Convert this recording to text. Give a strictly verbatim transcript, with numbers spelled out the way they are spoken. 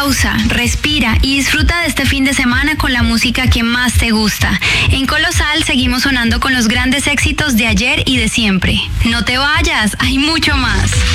Pausa, respira y disfruta de este fin de semana con la música que más te gusta. En Colosal seguimos sonando con los grandes éxitos de ayer y de siempre. No te vayas, hay mucho más.